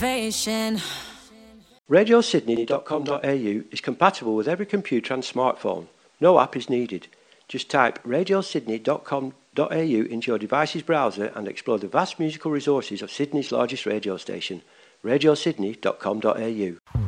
motivation. RadioSydney.com.au is compatible with every computer and smartphone. No app is needed. Just type RadioSydney.com.au into your device's browser and explore the vast musical resources of Sydney's largest radio station, RadioSydney.com.au.